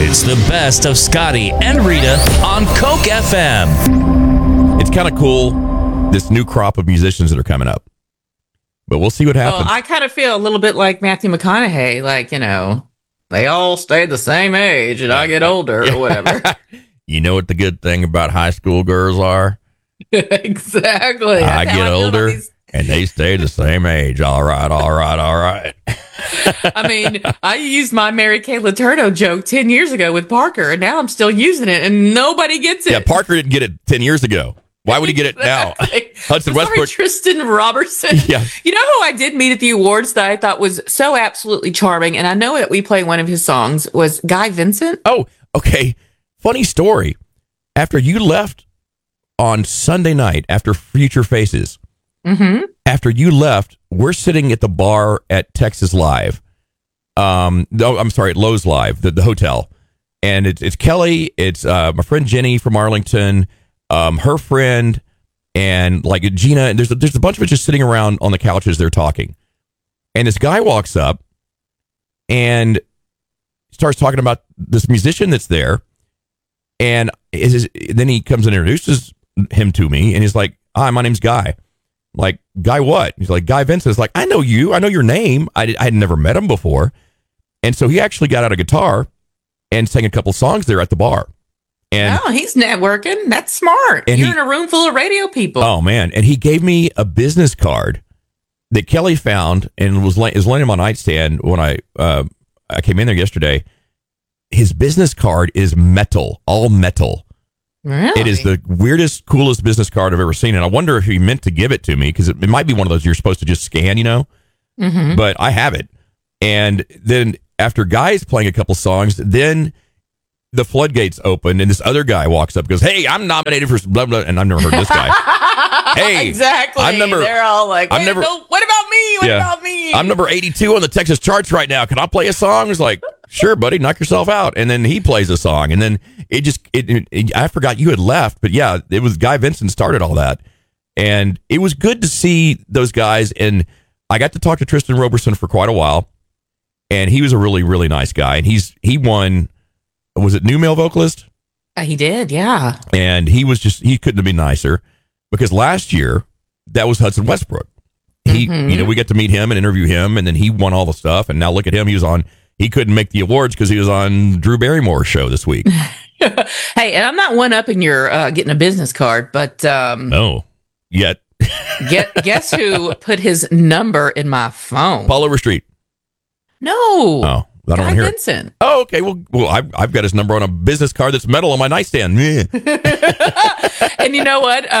It's the best of Scotty and Rita on Coke FM. It's kind of cool, this new crop of musicians that are coming up. But we'll see what happens. Well, I kind of feel a little bit like Matthew McConaughey, like, they all stay the same age and I get older or whatever. You know what the good thing about high school girls are? Exactly. I get older and they stay the same age. All right. I mean, I used my Mary Kay Letourneau joke 10 years ago with Parker, and now I'm still using it, and nobody gets it. Yeah, Parker didn't get it 10 years ago. Why would he get it now? Hudson Westbrook. Tristan Robertson. Yeah. You know who I did meet at the awards that I thought was so absolutely charming, and I know that we play one of his songs, was Guy Vincent. Oh, okay. Funny story. After you left on Sunday night, after Future Faces, after you left, we're sitting at the bar at Texas Live. No, I'm sorry, at Lowe's Live, the hotel. And it's Kelly, it's my friend Jenny from Arlington, her friend, and like Gina. And there's a bunch of us just sitting around on the couches. They're talking. And this guy walks up and starts talking about this musician that's there. And then he comes and introduces him to me. And he's like, "Hi, my name's Guy." Like, Guy what? He's like, Guy Vincent. It's like, I know you. I know your name. I had never met him before. And so he actually got out a guitar and sang a couple songs there at the bar. And he's networking. That's smart. You're in a room full of radio people. Oh, man. And he gave me a business card that Kelly found and is laying on my nightstand when I came in there yesterday. His business card is metal, all metal. Really? It is the weirdest, coolest business card I've ever seen. And I wonder if he meant to give it to me because it might be one of those you're supposed to just scan, But I have it. And then after Guy's playing a couple songs, then the floodgates open and this other guy walks up and goes, "Hey, I'm nominated for blah, blah." And I've never heard this guy. Hey, exactly. They're all like, what about me? What about me? I'm number 82 on the Texas charts right now. Can I play a song? It's like, sure, buddy, knock yourself out. And then he plays a song. And then I forgot you had left. But yeah, it was Guy Vincent started all that. And it was good to see those guys. And I got to talk to Tristan Roberson for quite a while. And he was a really, really nice guy. And he won, was it New Male Vocalist? He did, yeah. And he couldn't have been nicer because last year that was Hudson Westbrook. We got to meet him and interview him, and then he won all the stuff. And now look at him. He couldn't make the awards because he was on Drew Barrymore's show this week. Hey, and I'm not one-upping your getting a business card, but no, yet. Guess who put his number in my phone? Paul Overstreet. No. Oh, I don't hear Vincent. It. Oh, okay. Well, I've got his number on a business card that's metal on my nightstand. And you know what?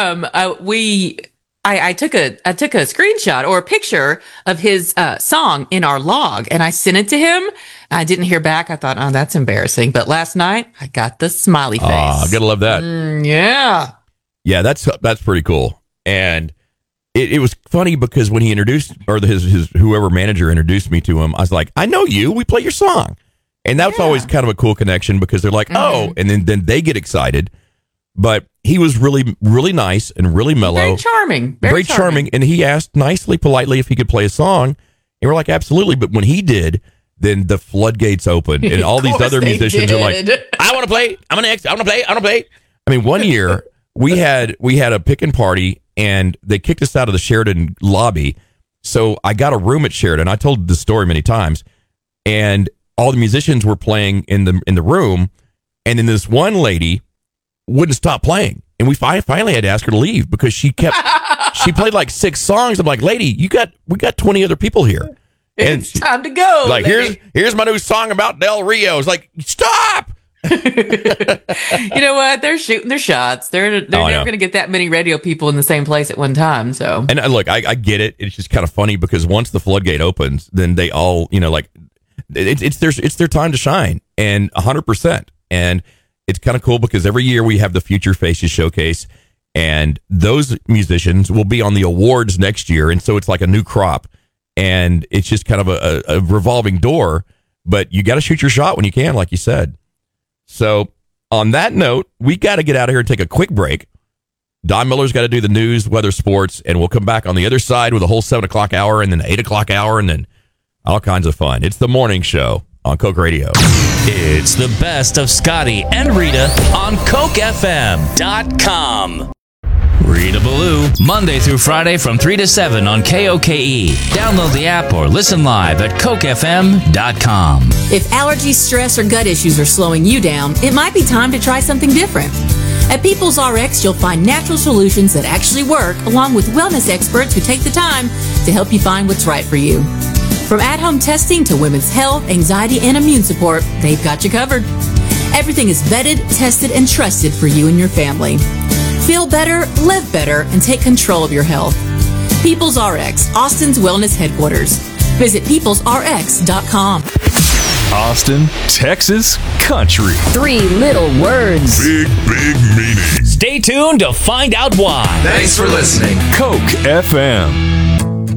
I took a screenshot or a picture of his song in our log, and I sent it to him. I didn't hear back. I thought, oh, that's embarrassing. But last night, I got the smiley face. I gotta love that. Yeah. Yeah, that's pretty cool. And it was funny because when he introduced, or his whoever manager introduced me to him, I was like, I know you. We play your song. And that's always kind of a cool connection because they're like, oh, and then they get excited. But he was really, really nice and really mellow. Very charming. Very charming. And he asked nicely, politely if he could play a song. And we're like, absolutely. But when he did, then the floodgates opened. And all these other musicians are like, I want to play. I want to play. I mean, one year we had a pickin' party and they kicked us out of the Sheridan lobby. So I got a room at Sheridan. I told this story many times. And all the musicians were playing in the room. And then this one lady wouldn't stop playing, and we finally had to ask her to leave because she played like 6 songs. I'm like, lady, we got 20 other people here, and it's time to go. Like, here's my new song about Del Rio. It's like, stop. You know what? They're shooting their shots. They're never going to get that many radio people in the same place at one time. So, and look, I get it. It's just kind of funny because once the floodgate opens, then they all, like it's their time to shine, and 100%. And it's kind of cool because every year we have the Future Faces Showcase, and those musicians will be on the awards next year. And so it's like a new crop, and it's just kind of a revolving door, but you got to shoot your shot when you can, like you said. So on that note, we got to get out of here and take a quick break. Don Miller's got to do the news, weather, sports, and we'll come back on the other side with a whole 7 o'clock hour and then the 8 o'clock hour and then all kinds of fun. It's the morning show on Coke Radio. It's the best of Scotty and Rita on CokeFM.com. Rita Ballou, Monday through Friday from 3 to 7 on KOKE. Download the app or listen live at CokeFM.com. If allergies, stress, or gut issues are slowing you down, it might be time to try something different. At People's RX, you'll find natural solutions that actually work, along with wellness experts who take the time to help you find what's right for you. From at-home testing to women's health, anxiety, and immune support, they've got you covered. Everything is vetted, tested, and trusted for you and your family. Feel better, live better, and take control of your health. People's RX, Austin's wellness headquarters. Visit peoplesrx.com. Austin, Texas, country. 3 little words. Big meaning. Stay tuned to find out why. Thanks for listening. Coke FM.